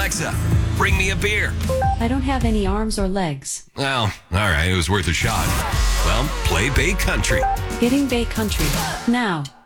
Alexa, bring me a beer. I don't have any arms or legs. Well, all right, it was worth a shot. Well, play Bay Country. Getting Bay Country now.